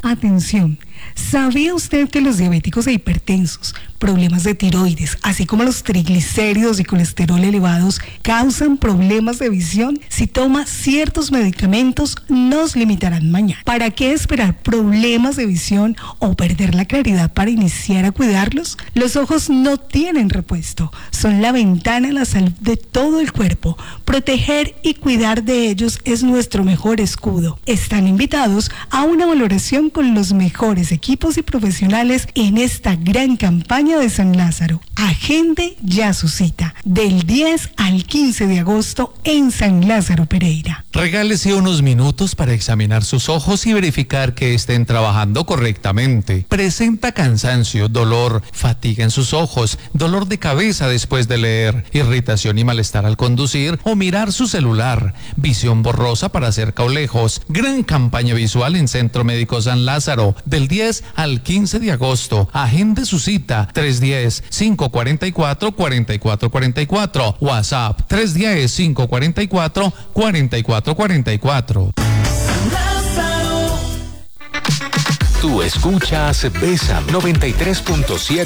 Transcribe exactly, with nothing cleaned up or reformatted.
Atención, ¿sabía usted que los diabéticos e hipertensos, problemas de tiroides, así como los triglicéridos y colesterol elevados causan problemas de visión? Si toma ciertos medicamentos, nos limitarán mañana. ¿Para qué esperar problemas de visión o perder la claridad para iniciar a cuidarlos? Los ojos no tienen repuesto, son la ventana a la salud de todo el cuerpo. Proteger y cuidar de ellos es nuestro mejor escudo. Están invitados a una valoración con los mejores equipos y profesionales en esta gran campaña de San Lázaro. Agende ya su cita del diez al quince de agosto en San Lázaro Pereira. Regálese unos minutos para examinar sus ojos y verificar que estén trabajando correctamente. Presenta cansancio, dolor, fatiga en sus ojos, dolor de cabeza después de leer, irritación y malestar al conducir o mirar su celular, visión borrosa para cerca o lejos. Gran campaña visual en Centro Médico San Lázaro del diez al quince de agosto. Agende su cita tres uno cero, cinco cuatro cuatro, cuatro cuatro cuatro cuatro. WhatsApp tres uno cero, cinco cuatro cuatro, cuatro cuatro cuatro cuatro. Tú escuchas Bésame noventa y tres punto siete.